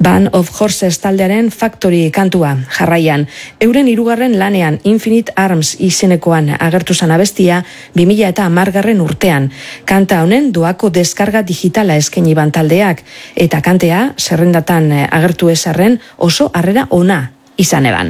Band of Horses taldearen Factory kantua jarraian. Euren hirugarren lanean Infinite Arms izenekoan agertu zan abestia 2010 urtean. Kanta honen doako deskarga digitala eskaini ban taldeak eta kantea zerrendatan agertu ezarren oso harrera ona izan eban.